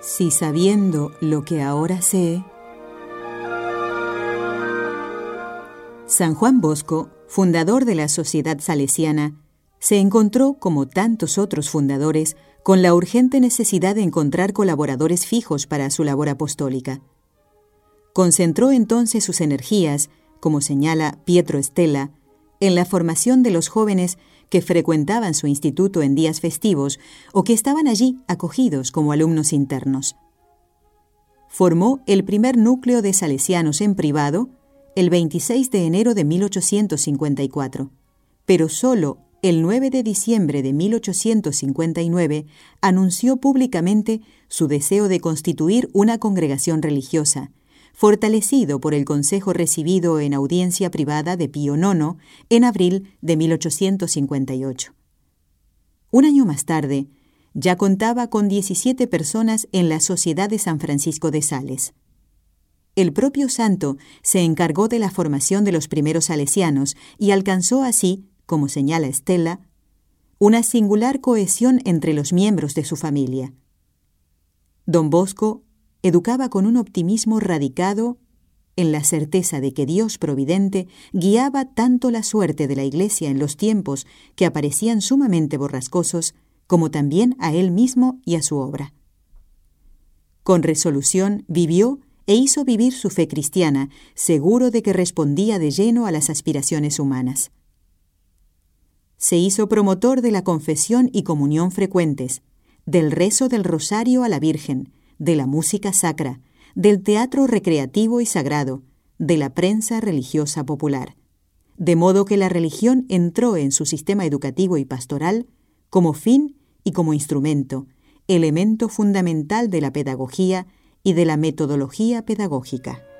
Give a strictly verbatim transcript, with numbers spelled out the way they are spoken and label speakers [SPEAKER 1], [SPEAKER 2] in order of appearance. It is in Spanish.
[SPEAKER 1] Si sabiendo lo que ahora sé... San Juan Bosco, fundador de la Sociedad Salesiana, se encontró, como tantos otros fundadores, con la urgente necesidad de encontrar colaboradores fijos para su labor apostólica. Concentró entonces sus energías, como señala Pietro Stella, en la formación de los jóvenes que frecuentaban su instituto en días festivos o que estaban allí acogidos como alumnos internos. Formó el primer núcleo de salesianos en privado el veintiséis de enero de mil ochocientos cincuenta y cuatro, pero solo el nueve de diciembre de mil ochocientos cincuenta y nueve anunció públicamente su deseo de constituir una congregación religiosa, fortalecido por el consejo recibido en audiencia privada de Pío nono en abril de mil ochocientos cincuenta y ocho. Un año más tarde, ya contaba con diecisiete personas en la Sociedad de San Francisco de Sales. El propio santo se encargó de la formación de los primeros salesianos y alcanzó así, como señala Stella, una singular cohesión entre los miembros de su familia. Don Bosco educaba con un optimismo radicado en la certeza de que Dios providente guiaba tanto la suerte de la Iglesia en los tiempos que aparecían sumamente borrascosos, como también a él mismo y a su obra. Con resolución vivió e hizo vivir su fe cristiana, seguro de que respondía de lleno a las aspiraciones humanas. Se hizo promotor de la confesión y comunión frecuentes, del rezo del rosario a la Virgen, de la música sacra, del teatro recreativo y sagrado, de la prensa religiosa popular, de modo que la religión entró en su sistema educativo y pastoral como fin y como instrumento, elemento fundamental de la pedagogía y de la metodología pedagógica.